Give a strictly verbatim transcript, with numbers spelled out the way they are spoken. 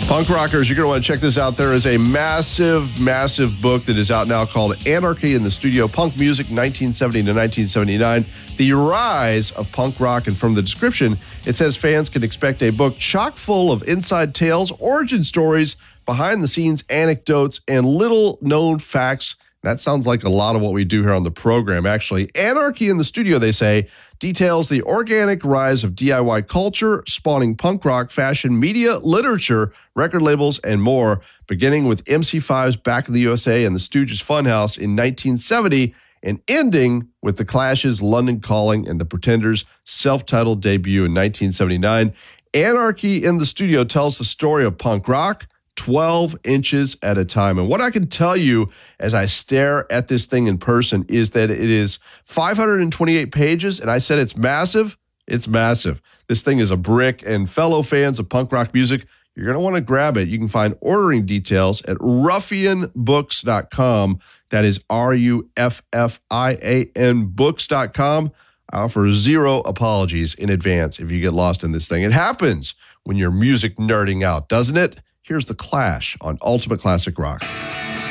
Punk rockers, you're going to want to check this out. There is a massive, massive book that is out now called Anarchy in the Studio, Punk Music nineteen seventy to nineteen seventy-nine, The Rise of Punk Rock. And from the description, it says fans can expect a book chock full of inside tales, origin stories, behind-the-scenes anecdotes, and little-known facts. That sounds like a lot of what we do here on the program, actually. Anarchy in the Studio, they say, details the organic rise of D I Y culture, spawning punk rock, fashion, media, literature, record labels, and more, beginning with M C five's Back in the U S A and the Stooges Funhouse in nineteen seventy, and ending with the Clash's London Calling and the Pretenders' self-titled debut in nineteen seventy-nine. Anarchy in the Studio tells the story of punk rock, twelve inches at a time. And what I can tell you as I stare at this thing in person is that it is five hundred twenty-eight pages, and I said it's massive. It's massive. This thing is a brick, and fellow fans of punk rock music, you're going to want to grab it. You can find ordering details at ruffian books dot com. That is R U F F I A N books dot com. I offer zero apologies in advance if you get lost in this thing. It happens when you're music nerding out, doesn't it? Here's The Clash on Ultimate Classic Rock.